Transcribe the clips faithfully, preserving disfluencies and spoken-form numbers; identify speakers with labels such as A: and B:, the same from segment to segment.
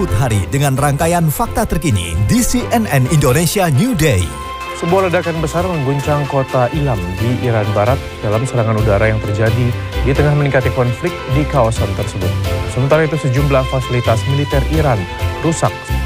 A: Sambut hari dengan rangkaian fakta terkini di C N N Indonesia New Day.
B: Sebuah ledakan besar mengguncang kota Ilam di Iran Barat dalam serangan udara yang terjadi di tengah meningkatnya konflik di kawasan tersebut. Sementara itu sejumlah fasilitas militer Iran rusak.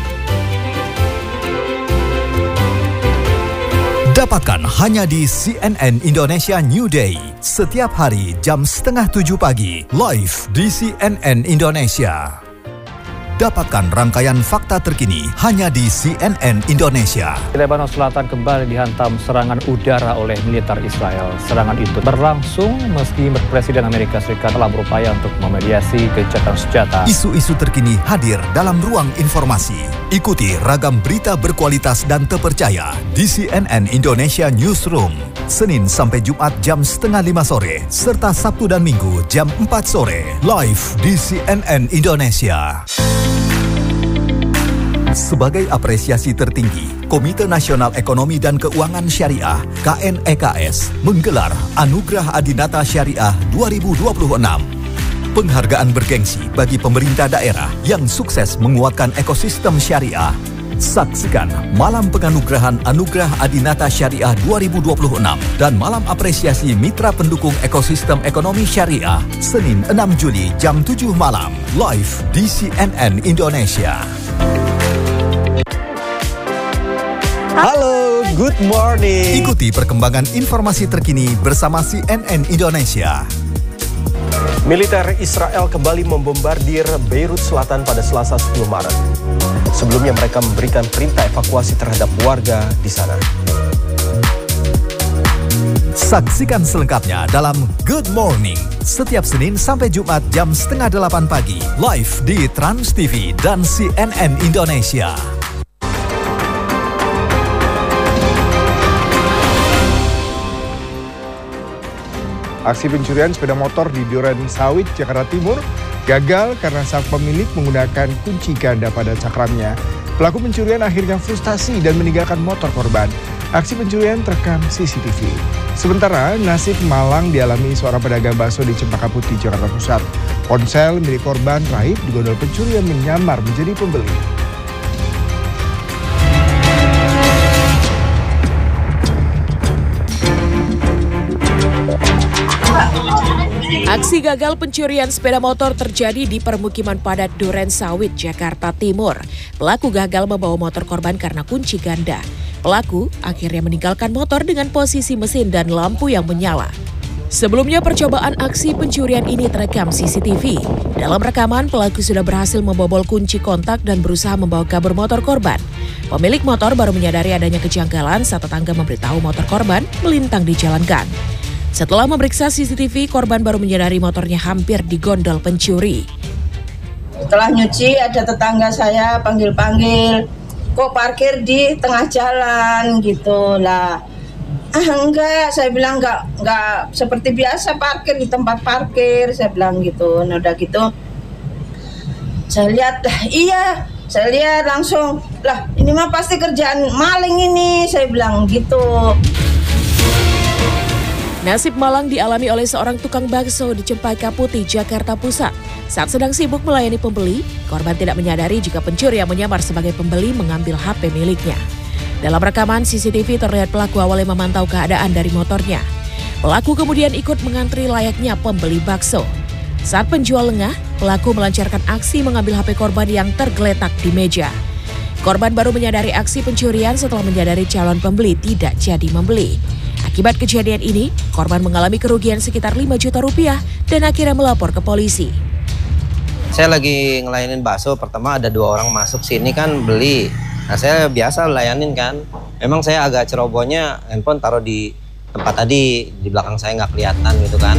A: Dapatkan hanya di C N N Indonesia New Day. Setiap hari jam setengah tujuh pagi, live di C N N Indonesia. Dapatkan rangkaian fakta terkini hanya di C N N Indonesia.
C: Lebanon Selatan kembali dihantam serangan udara oleh militer Israel. Serangan itu berlangsung meski Presiden Amerika Serikat telah berupaya untuk memediasi gencatan senjata.
A: Isu-isu terkini hadir dalam ruang informasi. Ikuti ragam berita berkualitas dan terpercaya di C N N Indonesia Newsroom. Senin sampai Jumat jam setengah lima sore, serta Sabtu dan Minggu jam empat sore. Live di C N N Indonesia. Sebagai apresiasi tertinggi, Komite Nasional Ekonomi dan Keuangan Syariah K N E K S menggelar Anugerah Adinata Syariah dua ribu dua puluh enam. Penghargaan bergengsi bagi pemerintah daerah yang sukses menguatkan ekosistem syariah. Saksikan Malam Penganugerahan Anugerah Adinata Syariah dua ribu dua puluh enam dan Malam Apresiasi Mitra Pendukung Ekosistem Ekonomi Syariah Senin enam Juli jam tujuh malam, live di C N N Indonesia.
D: Halo, good morning.
A: Ikuti perkembangan informasi terkini bersama C N N Indonesia.
D: Militer Israel kembali membombardir Beirut Selatan pada Selasa sepuluh Maret. Sebelumnya mereka memberikan perintah evakuasi terhadap warga di sana.
A: Saksikan selengkapnya dalam Good Morning setiap Senin sampai Jumat jam setengah delapan pagi, live di Trans T V dan C N N Indonesia.
E: Aksi pencurian sepeda motor di Duren Sawit, Jakarta Timur gagal karena sang pemilik menggunakan kunci ganda pada cakramnya. Pelaku pencurian akhirnya frustasi dan meninggalkan motor korban. Aksi pencurian terekam C C T V. Sementara nasib malang dialami seorang pedagang bakso di Cempaka Putih, Jakarta Pusat. Ponsel milik korban raib digondol pencuri yang menyamar menjadi pembeli.
F: Aksi gagal pencurian sepeda motor terjadi di permukiman padat Duren Sawit, Jakarta Timur. Pelaku gagal membawa motor korban karena kunci ganda. Pelaku akhirnya meninggalkan motor dengan posisi mesin dan lampu yang menyala. Sebelumnya percobaan aksi pencurian ini terekam C C T V. Dalam rekaman, pelaku sudah berhasil membobol kunci kontak dan berusaha membawa kabur motor korban. Pemilik motor baru menyadari adanya kejanggalan saat tetangga memberitahu motor korban melintang di jalan gang. Setelah memeriksa C C T V, korban baru menyadari motornya hampir digondol pencuri.
G: Setelah nyuci, ada tetangga saya panggil-panggil, kok parkir di tengah jalan gitu lah. Ah enggak, saya bilang enggak, enggak seperti biasa parkir di tempat parkir, saya bilang gitu. Nah udah gitu, saya lihat, iya, saya lihat langsung, lah ini mah pasti kerjaan maling ini, saya bilang gitu.
F: Nasib malang dialami oleh seorang tukang bakso di Cempaka Putih, Jakarta Pusat. Saat sedang sibuk melayani pembeli, korban tidak menyadari jika pencuri yang menyamar sebagai pembeli mengambil H P miliknya. Dalam rekaman C C T V terlihat pelaku awalnya memantau keadaan dari motornya. Pelaku kemudian ikut mengantri layaknya pembeli bakso. Saat penjual lengah, pelaku melancarkan aksi mengambil H P korban yang tergeletak di meja. Korban baru menyadari aksi pencurian setelah menyadari calon pembeli tidak jadi membeli. Akibat kejadian ini, korban mengalami kerugian sekitar lima juta rupiah dan akhirnya melapor ke polisi.
H: Saya lagi ngelayanin bakso, pertama ada dua orang masuk sini kan beli. Nah saya biasa layanin kan, memang saya agak cerobohnya handphone taruh di tempat tadi, di belakang saya nggak kelihatan gitu kan.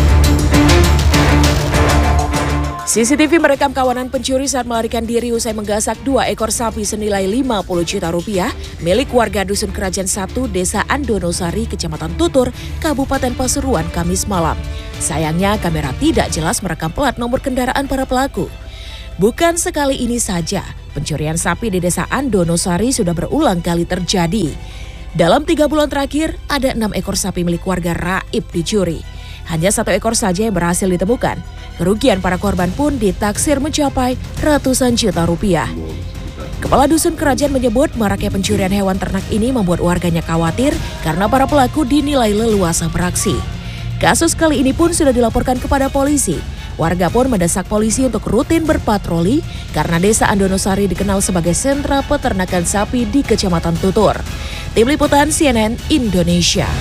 F: C C T V merekam kawanan pencuri saat melarikan diri usai menggasak dua ekor sapi senilai lima puluh juta rupiah milik warga Dusun Kerajaan satu, Desa Andonosari, Kecamatan Tutur, Kabupaten Pasuruan, Kamis malam. Sayangnya kamera tidak jelas merekam plat nomor kendaraan para pelaku. Bukan sekali ini saja, pencurian sapi di Desa Andonosari sudah berulang kali terjadi. Dalam tiga bulan terakhir, ada enam ekor sapi milik warga raib dicuri. Hanya satu ekor saja yang berhasil ditemukan. Kerugian para korban pun ditaksir mencapai ratusan juta rupiah. Kepala Dusun Kerajaan menyebut maraknya pencurian hewan ternak ini membuat warganya khawatir karena para pelaku dinilai leluasa beraksi. Kasus kali ini pun sudah dilaporkan kepada polisi. Warga pun mendesak polisi untuk rutin berpatroli karena Desa Andonosari dikenal sebagai sentra peternakan sapi di Kecamatan Tutur. Tim Liputan C N N Indonesia.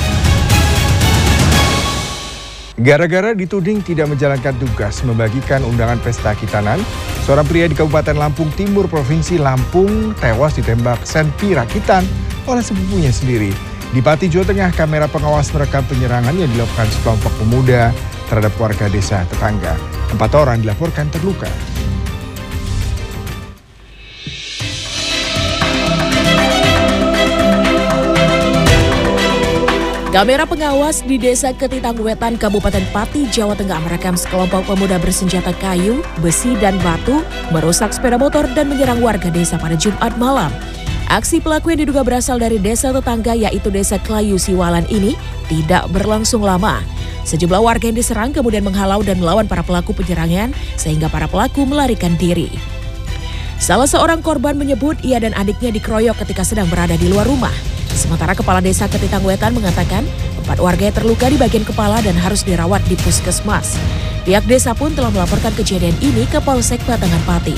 E: Gara-gara dituding tidak menjalankan tugas membagikan undangan pesta Kitanan, seorang pria di Kabupaten Lampung Timur, Provinsi Lampung, tewas ditembak senpi rakitan oleh sepupunya sendiri. Di Pati, Jawa Tengah, kamera pengawas merekam penyerangan yang dilakukan sekelompok pemuda terhadap warga desa tetangga. Empat orang dilaporkan terluka.
F: Kamera pengawas di Desa Ketitangwetan, Kabupaten Pati, Jawa Tengah merekam sekelompok pemuda bersenjata kayu, besi, dan batu merusak sepeda motor dan menyerang warga desa pada Jumat malam. Aksi pelaku yang diduga berasal dari desa tetangga yaitu Desa Klayu Siwalan ini tidak berlangsung lama. Sejumlah warga yang diserang kemudian menghalau dan melawan para pelaku penyerangan sehingga para pelaku melarikan diri. Salah seorang korban menyebut ia dan adiknya dikeroyok ketika sedang berada di luar rumah. Sementara Kepala Desa Ketitangwetan mengatakan empat warga yang terluka di bagian kepala dan harus dirawat di puskesmas. Pihak desa pun telah melaporkan kejadian ini ke Polsek Batangan Pati.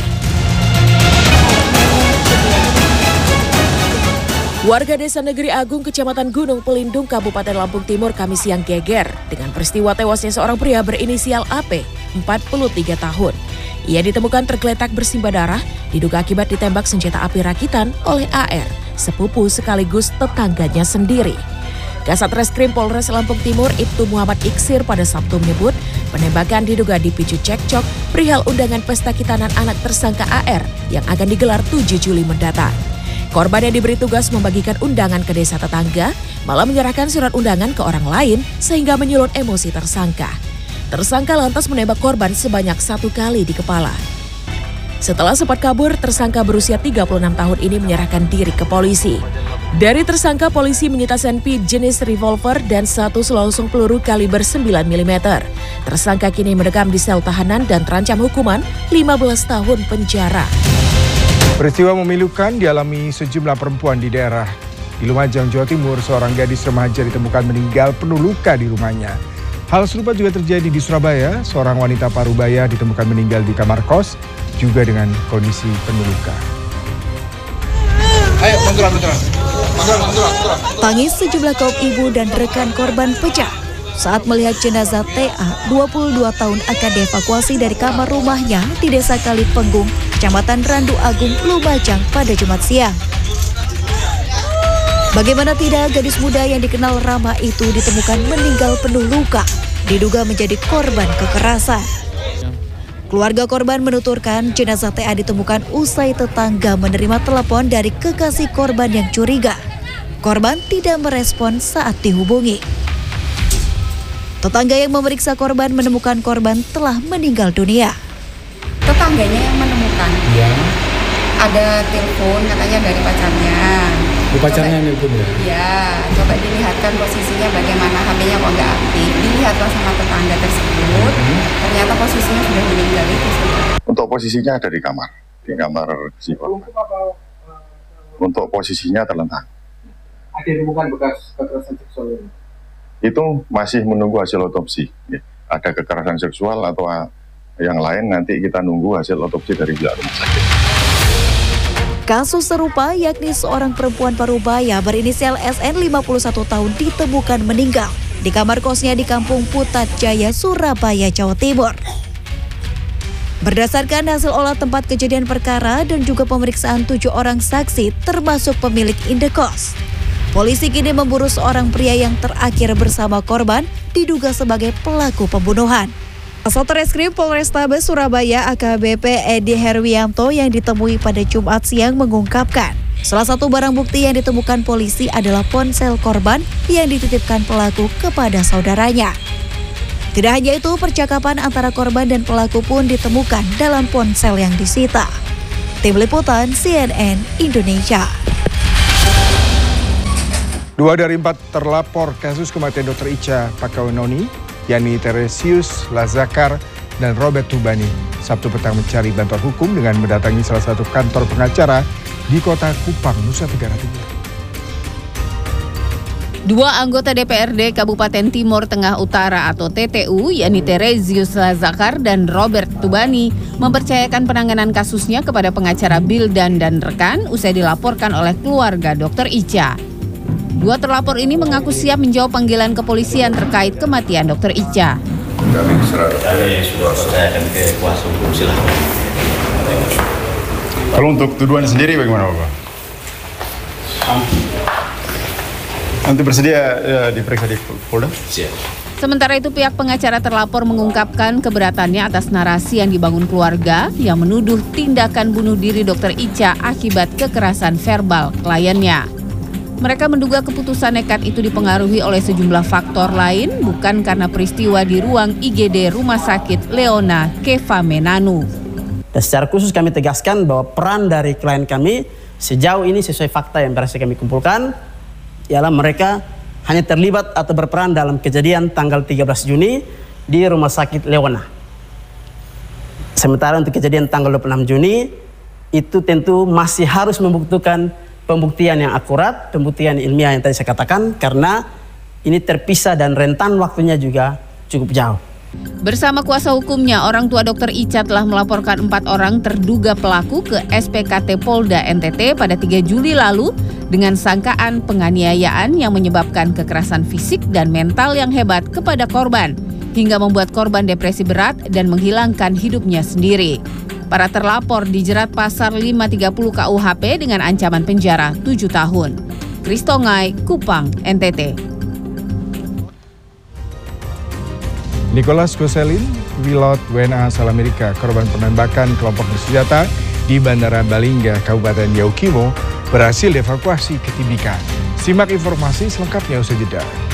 F: Warga Desa Negeri Agung, Kecamatan Gunung Pelindung, Kabupaten Lampung Timur, Kamis siang geger dengan peristiwa tewasnya seorang pria berinisial A P, empat puluh tiga tahun. Ia ditemukan tergeletak bersimbah darah, diduga akibat ditembak senjata api rakitan oleh A R, sepupu sekaligus tetangganya sendiri. Kasat Reskrim Polres Lampung Timur, Ibtu Muhammad Iksir, pada Sabtu menyebut penembakan diduga dipicu cekcok perihal undangan pesta Kitanan anak tersangka A R yang akan digelar tujuh Juli mendatang. Korban yang diberi tugas membagikan undangan ke desa tetangga malah menyerahkan surat undangan ke orang lain sehingga menyulut emosi tersangka. Tersangka lantas menembak korban sebanyak satu kali di kepala. Setelah sempat kabur, tersangka berusia tiga puluh enam tahun ini menyerahkan diri ke polisi. Dari tersangka, polisi menyita senpi jenis revolver dan satu selongsong peluru kaliber sembilan milimeter. Tersangka kini mendekam di sel tahanan dan terancam hukuman lima belas tahun penjara.
E: Peristiwa memilukan dialami sejumlah perempuan di daerah. Di Lumajang, Jawa Timur, seorang gadis remaja ditemukan meninggal penuh luka di rumahnya. Hal serupa juga terjadi di Surabaya. Seorang wanita parubaya ditemukan meninggal di kamar kos, juga dengan kondisi penuh luka.
I: Ayo, menturun, menturun. Menturun, menturun, menturun.
J: Tangis sejumlah kaum ibu dan rekan korban pecah saat melihat jenazah T A, dua puluh dua tahun, akan dievakuasi dari kamar rumahnya di Desa Kalipenggung, Kecamatan Randu Agung, Lumajang pada Jumat siang. Bagaimana tidak, gadis muda yang dikenal ramah itu ditemukan meninggal penuh luka, diduga menjadi korban kekerasan. Keluarga korban menuturkan jenazah T A ditemukan usai tetangga menerima telepon dari kekasih korban yang curiga. Korban tidak merespon saat dihubungi. Tetangga yang memeriksa korban menemukan korban telah meninggal dunia.
K: Tetangganya yang menemukan. Ya. Ada telepon katanya dari pacarnya.
I: Di pacarnya yang telepon ya?
K: Iya, coba dilihatkan posisinya bagaimana, H P-nya kok nggak aktif. Dilihatlah sama tetangga tersebut, hmm. ternyata posisinya sudah meninggal itu.
L: Untuk posisinya ada di kamar, di kamar si korban. Untuk posisinya terlentang.
I: Ada ditemukan bekas kekerasan seksual ini?
L: Itu masih menunggu hasil otopsi. Ada kekerasan seksual atau yang lain, nanti kita nunggu hasil otopsi dari pihak rumah sakit.
J: Kasus serupa, yakni seorang perempuan parubaya berinisial S N, lima puluh satu tahun, ditemukan meninggal di kamar kosnya di Kampung Putat Jaya, Surabaya, Jawa Timur. Berdasarkan hasil olah tempat kejadian perkara dan juga pemeriksaan tujuh orang saksi termasuk pemilik indekos, polisi kini memburu seorang pria yang terakhir bersama korban diduga sebagai pelaku pembunuhan. Kasat Reskrim Polrestabes Surabaya A K B P Edi Herwianto yang ditemui pada Jumat siang mengungkapkan, salah satu barang bukti yang ditemukan polisi adalah ponsel korban yang dititipkan pelaku kepada saudaranya. Tidak hanya itu, percakapan antara korban dan pelaku pun ditemukan dalam ponsel yang disita. Tim Liputan C N N Indonesia.
E: Dua dari empat terlapor kasus kematian Dokter Icha Pakawenoni, yakni Teresius Lazakar dan Robert Tubani Sabtu petang mencari bantuan hukum dengan mendatangi salah satu kantor pengacara di kota Kupang, Nusa Tenggara Timur.
M: Dua anggota D P R D Kabupaten Timur Tengah Utara atau T T U, yakni Terezius Lazakar dan Robert Tubani, mempercayakan penanganan kasusnya kepada pengacara Bildan dan rekan usai dilaporkan oleh keluarga dokter Ica. Dua terlapor ini mengaku siap menjawab panggilan kepolisian terkait kematian dokter Ica.
N: Kami sudah percayakan ke kuasa hukum, silahkan.
L: Kalau untuk tuduhan sendiri bagaimana Bapak? Nanti bersedia ya, diperiksa di Polda?
N: Siap.
M: Sementara itu pihak pengacara terlapor mengungkapkan keberatannya atas narasi yang dibangun keluarga yang menuduh tindakan bunuh diri dokter Ica akibat kekerasan verbal kliennya. Mereka menduga keputusan nekat itu dipengaruhi oleh sejumlah faktor lain, bukan karena peristiwa di ruang I G D Rumah Sakit Leona Keva Menanu.
O: Dan secara khusus kami tegaskan bahwa peran dari klien kami sejauh ini sesuai fakta yang berhasil kami kumpulkan, ialah mereka hanya terlibat atau berperan dalam kejadian tanggal tiga belas Juni di Rumah Sakit Leona. Sementara untuk kejadian tanggal dua puluh enam Juni, itu tentu masih harus membutuhkan pembuktian yang akurat, pembuktian ilmiah yang tadi saya katakan, karena ini terpisah dan rentan waktunya juga cukup jauh.
M: Bersama kuasa hukumnya, orang tua dokter Ica telah melaporkan empat orang terduga pelaku ke S P K T Polda N T T pada tiga Juli lalu dengan sangkaan penganiayaan yang menyebabkan kekerasan fisik dan mental yang hebat kepada korban, hingga membuat korban depresi berat dan menghilangkan hidupnya sendiri. Para terlapor dijerat pasal lima tiga puluh K U H P dengan ancaman penjara tujuh tahun. Kristongai, Kupang, N T T.
E: Nicholas Goselin, pilot W N A asal Amerika, korban penembakan kelompok bersenjata di Bandara Balingga, Kabupaten Yaukimo, berhasil dievakuasi ke Timika. Simak informasi selengkapnya usai jeda.